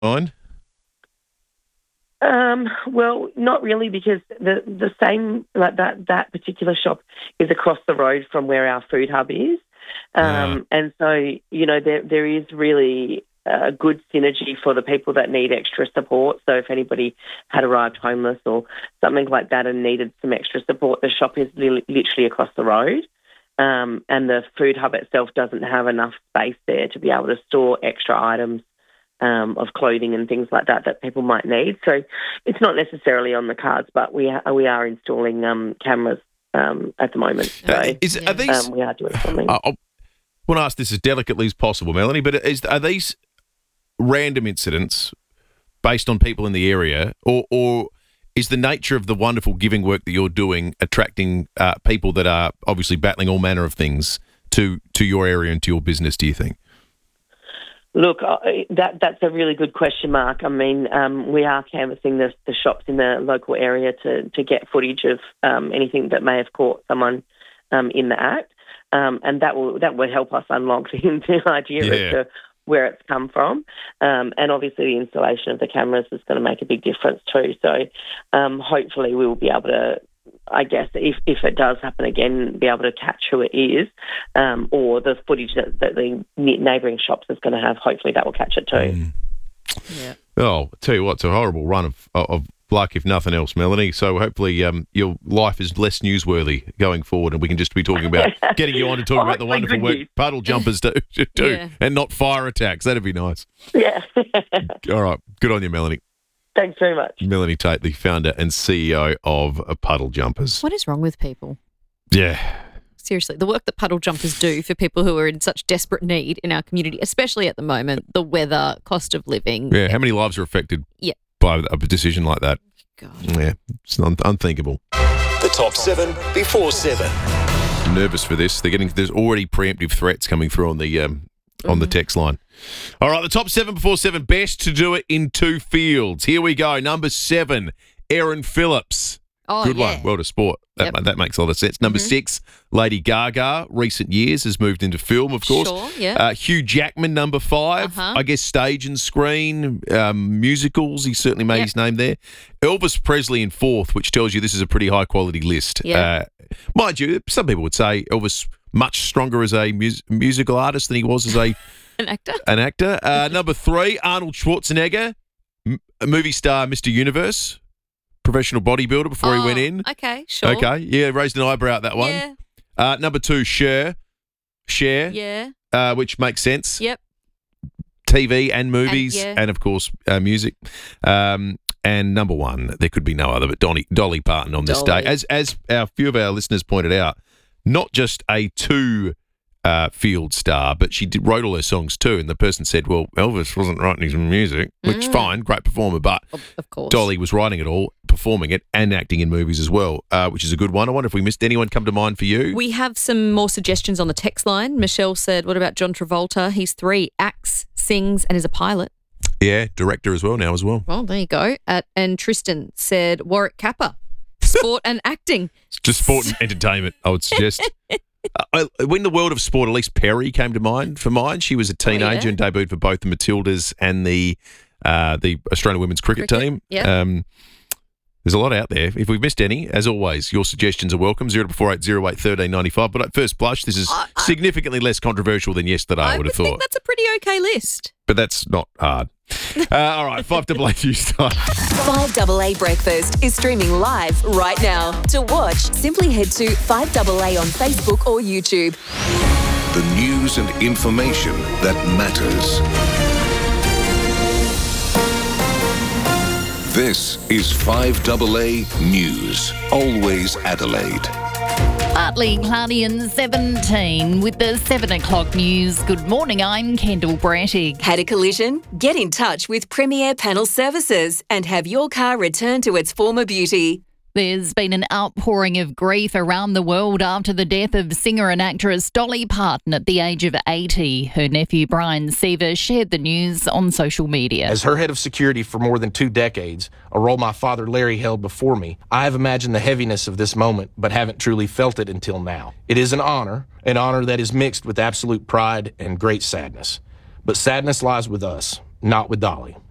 mind? Well, not really, because the same, like that particular shop is across the road from where our food hub is. And so, there is really a good synergy for the people that need extra support. So if anybody had arrived homeless or something like that and needed some extra support, the shop is literally across the road. And the food hub itself doesn't have enough space there to be able to store extra items of clothing and things like that people might need. So it's not necessarily on the cards, but we are installing cameras at the moment. So we are doing something. I want to ask this as delicately as possible, Melanie, but are these random incidents based on people in the area, or is the nature of the wonderful giving work that you're doing attracting people that are obviously battling all manner of things to your area and to your business, do you think? Look, that's a really good question, Mark. I mean, we are canvassing the shops in the local area to get footage of anything that may have caught someone in the act, and that will help us unlock the idea as to where it's come from. And obviously the installation of the cameras is going to make a big difference too. So hopefully we will be able to, I guess, if it does happen again, be able to catch who it is, or the footage that the neighbouring shops is going to have. Hopefully that will catch it too. Yeah. Oh, I'll tell you what, it's a horrible run of luck, if nothing else, Melanie. So hopefully your life is less newsworthy going forward, and we can just be talking about getting you on to talk about the wonderful work puddle jumpers do, and not fire attacks. That'd be nice. Yeah. All right. Good on you, Melanie. Thanks very much. Melanie Tate, the founder and CEO of Puddle Jumpers. What is wrong with people? Yeah. Seriously, the work that Puddle Jumpers do for people who are in such desperate need in our community, especially at the moment, the weather, cost of living. Yeah, how many lives are affected by a decision like that? God. Yeah, it's unthinkable. The top 7 before 7. I'm nervous for this. There's already preemptive threats coming through on the text line. All right, the top 7 before 7, best to do it in 2 fields. Here we go. Number 7, Erin Phillips. Oh, good one. World of Sport. That makes a lot of sense. Number 6, Lady Gaga. Recent years has moved into film, of course. Sure, yeah. Hugh Jackman, number 5. I guess stage and screen, musicals. He certainly made his name there. Elvis Presley in 4th, which tells you this is a pretty high-quality list. Yeah. Mind you, some people would say Elvis much stronger as a musical artist than he was as an actor. Number 3, Arnold Schwarzenegger, movie star Mr. Universe. Professional bodybuilder before he went in. Okay, sure. Okay, yeah, raised an eyebrow at that one. Yeah. Number 2, Cher. Yeah. Which makes sense. Yep. TV and movies, and of course, music. And number 1, there could be no other, but Dolly Parton on this day. As a few of our listeners pointed out, not just a 2 field star, but she wrote all her songs too. And the person said, well, Elvis wasn't writing his music, which fine, great performer, but of course, Dolly was writing it all, performing it, and acting in movies as well, which is a good one. I wonder if we missed anyone come to mind for you. We have some more suggestions on the text line. Michelle said, what about John Travolta? He's 3, acts, sings, and is a pilot. Yeah, director as well now as well. Well, there you go. And Tristan said Warwick Capper, sport and acting. Just sport and entertainment, I would suggest. When the world of sport, Elise Perry came to mind for mine. She was a teenager and debuted for both the Matildas and the Australian women's cricket team. Yeah. There's a lot out there. If we've missed any, as always, your suggestions are welcome. 0480 8 13 95. But at first blush, this is significantly less controversial than yesterday, I would have thought. I think that's a pretty okay list. But that's not hard. All right, 5AA news time. 5AA Breakfast is streaming live right now. To watch, simply head to 5AA on Facebook or YouTube. The news and information that matters. This is 5AA News. Always Adelaide. Partly cloudy and 17 with the 7 o'clock news. Good morning, I'm Kendall Brattig. Had a collision? Get in touch with Premier Panel Services and have your car returned to its former beauty. There's been an outpouring of grief around the world after the death of singer and actress Dolly Parton at the age of 80. Her nephew Brian Seaver shared the news on social media. As her head of security for more than 2 decades, a role my father Larry held before me, I have imagined the heaviness of this moment, but haven't truly felt it until now. It is an honor that is mixed with absolute pride and great sadness. But sadness lies with us, not with Dolly.